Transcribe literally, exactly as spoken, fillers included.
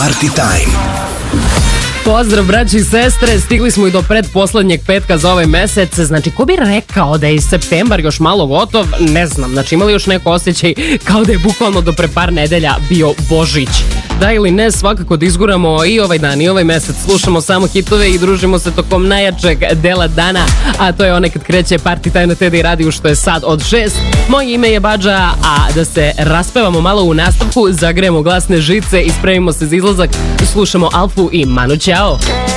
Party Time. Pozdrav braći i sestre, stigli smo i do predposlednjeg petka za ovaj mesec. Znači, ko bi rekao da je i septembar još malo gotov? Ne znam, znači imali još neko osjećaj kao da je bukvalno do pre par nedelja bio Božić. Da ili ne, svakako da izguramo i ovaj dan i ovaj mesec, slušamo samo hitove i družimo se tokom najjačeg dela dana, a to je onaj kad kreće Party Time na T D I radiju, što je sad od šest. Moje ime je Badža, a da se raspevamo malo u nastavku, zagrejemo glasne žice i spremimo se za izlazak, slušamo Alfu i Manu Ćao.